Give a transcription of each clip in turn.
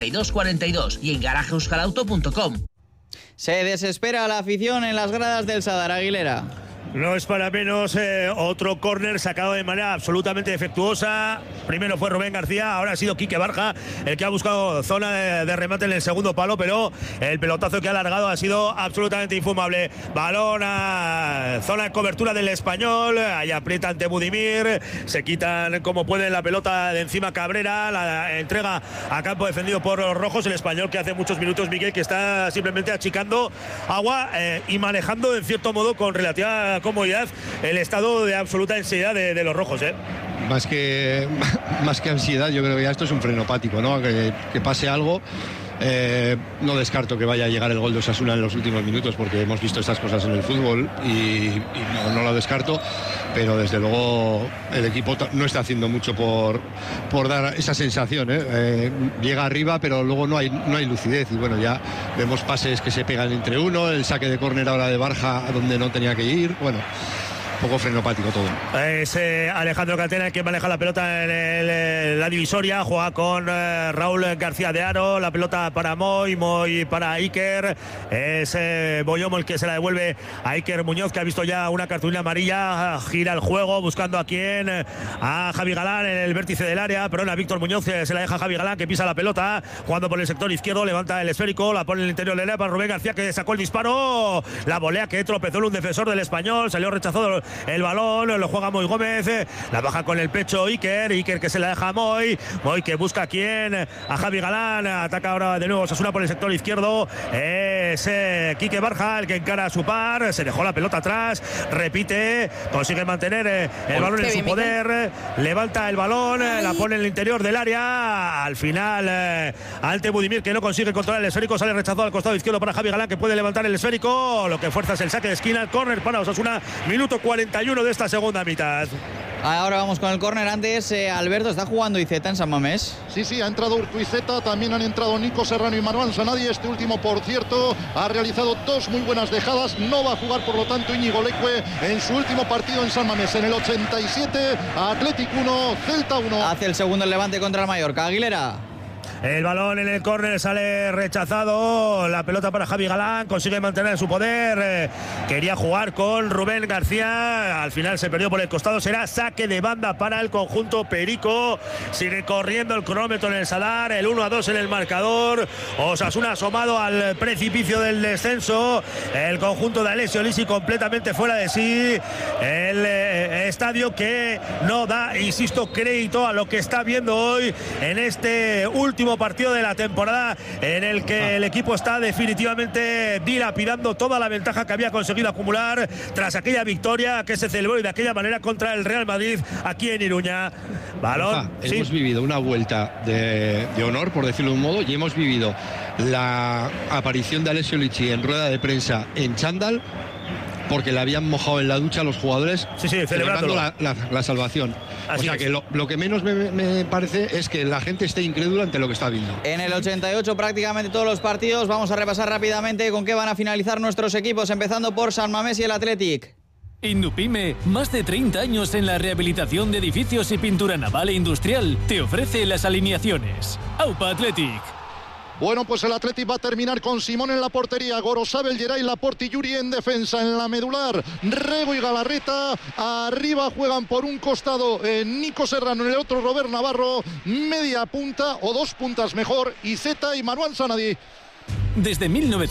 42 y en garajeeuskalauto.com. Se desespera la afición en las gradas del Sadar, Aguilera. No es para menos, otro córner sacado de manera absolutamente defectuosa. Primero fue Rubén García, ahora ha sido Quique Barja el que ha buscado zona de remate en el segundo palo, pero el pelotazo que ha alargado ha sido absolutamente infumable. Balón a zona de cobertura del Español, ahí aprieta ante Budimir, se quitan como pueden la pelota de encima Cabrera, la entrega a campo defendido por los rojos, el Español que hace muchos minutos, Miguel, que está simplemente achicando agua y manejando en cierto modo con relativa comodidad el estado de absoluta ansiedad de los rojos, Más que ansiedad, yo creo que ya esto es un frenopático, ¿no? Que pase algo. No descarto que vaya a llegar el gol de Osasuna en los últimos minutos, porque hemos visto estas cosas en el fútbol y no lo descarto, pero desde luego el equipo no está haciendo mucho por dar esa sensación, llega arriba pero luego no hay lucidez, y bueno, ya vemos pases que se pegan entre uno, el saque de córner ahora de Barja a donde no tenía que ir, bueno, un poco frenopático todo. Es Alejandro Catena el que maneja la pelota en la divisoria, juega con Raúl García de Haro, la pelota para Moy para Iker, es Boyomo el que se la devuelve a Iker Muñoz, que ha visto ya una cartulina amarilla, gira el juego buscando a quién, a Javi Galán en el vértice del área, pero a Víctor Muñoz se la deja a Javi Galán, que pisa la pelota, jugando por el sector izquierdo, levanta el esférico, la pone en el interior del área para Rubén García, que sacó el disparo, la volea que tropezó en un defensor del Español, salió rechazado el balón, lo juega Moy Gómez, la baja con el pecho Iker que se la deja a Moy que busca a quién, a Javi Galán, ataca ahora de nuevo Osasuna por el sector izquierdo, es Quique Barja el que encara a su par, se dejó la pelota atrás, repite, consigue mantener el balón en su poder, levanta el balón, la pone en el interior del área, al final ante Budimir, que no consigue controlar el esférico, sale rechazado al costado izquierdo para Javi Galán, que puede levantar el esférico, lo que fuerza es el saque de esquina, el córner para Osasuna, minuto 41 de esta segunda mitad. Ahora vamos con el córner. Antes, Alberto, ¿está jugando Iceta en San Mamés? Sí, ha entrado Urtuizeta, también han entrado Nico Serrano y Manuel Sanadi. Este último, por cierto, ha realizado dos muy buenas dejadas. No va a jugar, por lo tanto, Íñigo Leque en su último partido en San Mamés. En el 87, Athletic 1, Celta 1. Hace el segundo el Levante contra el Mallorca. Aguilera. El balón en el córner sale rechazado, la pelota para Javi Galán, consigue mantener su poder, quería jugar con Rubén García, al final se perdió por el costado, será saque de banda para el conjunto perico, sigue corriendo el cronómetro en el Sadar, el 1-2 en el marcador, Osasuna asomado al precipicio del descenso, el conjunto de Alessio Lisi completamente fuera de sí, el estadio que no da, insisto, crédito a lo que está viendo hoy en este último partido de la temporada, en el que el equipo está definitivamente dilapidando toda la ventaja que había conseguido acumular tras aquella victoria que se celebró y de aquella manera contra el Real Madrid aquí en Iruña. Balón. Sí. Hemos vivido una vuelta de honor, por decirlo de un modo, y hemos vivido la aparición de Alessio Lisi en rueda de prensa en chándal, porque le habían mojado en la ducha a los jugadores, celebrando la salvación. Así o sea que lo que menos me parece es que la gente esté incrédula ante lo que está viendo. En el 88 prácticamente todos los partidos. Vamos a repasar rápidamente con qué van a finalizar nuestros equipos, empezando por San Mamés y el Athletic. Indupime, más de 30 años en la rehabilitación de edificios y pintura naval e industrial, te ofrece las alineaciones. AUPA Athletic. Bueno, pues el Athletic va a terminar con Simón en la portería, Gorosabel, Geray, Laporte y Yuri en defensa. En la medular, Rego y Galarreta. Arriba juegan por un costado Nico Serrano, en el otro Robert Navarro. Media punta, o dos puntas mejor, Iceta y Manuel Sanadi. Desde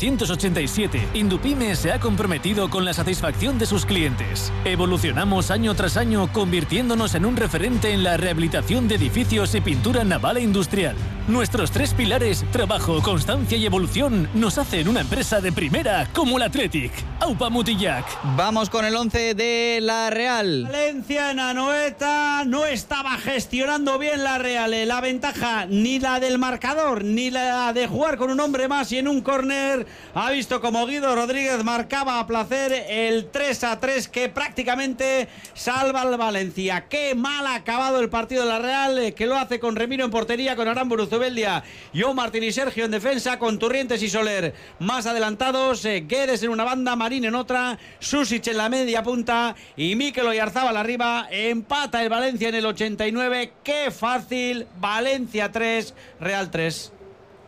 1987, Indupime se ha comprometido con la satisfacción de sus clientes. Evolucionamos año tras año, convirtiéndonos en un referente en la rehabilitación de edificios y pintura naval e industrial. Nuestros tres pilares, trabajo, constancia y evolución, nos hacen una empresa de primera como el Athletic. AUPA Mutillac. Vamos con el 11 de la Real. Valencia en Anoeta no estaba gestionando bien la Real. La ventaja ni la del marcador ni la de jugar con un hombre más y en un córner ha visto como Guido Rodríguez marcaba a placer el 3-3 que prácticamente salva al Valencia. Qué mal ha acabado el partido de la Real, que lo hace con Remiro en portería, con Aramburu Zubeldia, Joe Martín y Sergio en defensa, con Turrientes y Soler más adelantados, Guedes en una banda, Marín en otra, Susic en la media punta y Mikel Oyarzábal arriba. Empata el Valencia en el 89. Qué fácil. Valencia 3, Real 3.